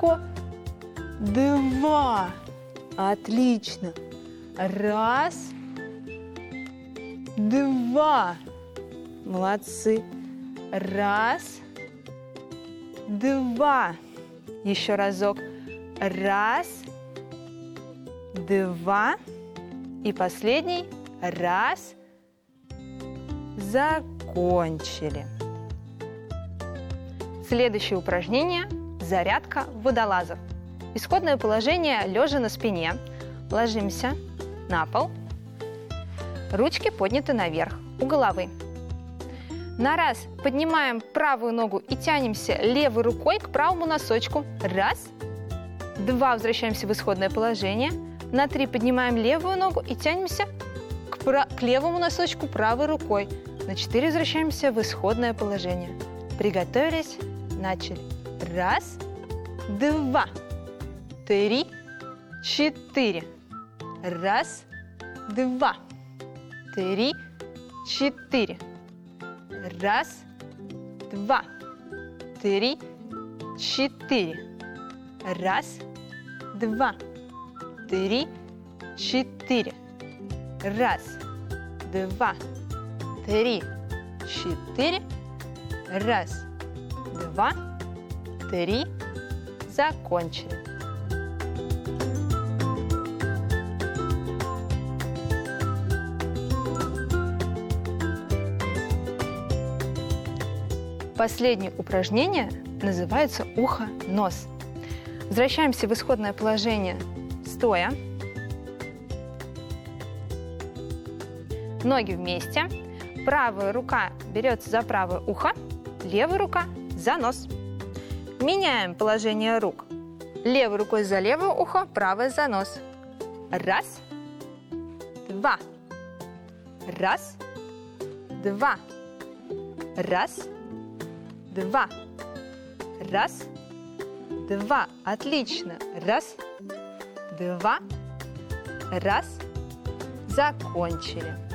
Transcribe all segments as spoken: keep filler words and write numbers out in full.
высоко. Два. Отлично. Раз. Два. Молодцы. Раз. Два. Еще разок. Раз. Два. И последний. Раз. Закончили. Следующее упражнение – зарядка водолазов. Исходное положение лежа на спине. Ложимся на пол. Ручки подняты наверх, у головы. На раз поднимаем правую ногу и тянемся левой рукой к правому носочку. Раз. Два. Возвращаемся в исходное положение. На три поднимаем левую ногу и тянемся к, пра- к левому носочку правой рукой. На четыре возвращаемся в исходное положение. Приготовились. Начали. Раз. Два. Три. Четыре. Раз. Два. Три. Четыре. Раз. Два. Три. Четыре. Раз. Два. Три. Четыре. Раз. Два. Три. Четыре. Раз. Два. Три. Закончили. Последнее упражнение называется ухо-нос. Возвращаемся в исходное положение стоя. Ноги вместе. Правая рука берется за правое ухо, левая рука за нос. Меняем положение рук. Левой рукой за левое ухо, правой за нос. Раз, два. Раз, два. Раз, два. Раз, два. Отлично. Раз, два. Раз. Закончили.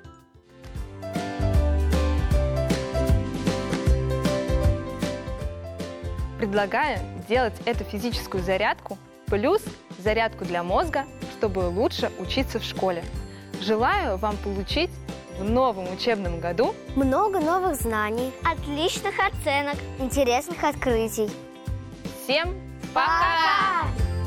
Предлагаю сделать эту физическую зарядку плюс зарядку для мозга, чтобы лучше учиться в школе. Желаю вам получить в новом учебном году много новых знаний, отличных оценок, интересных открытий. Всем пока! Пока!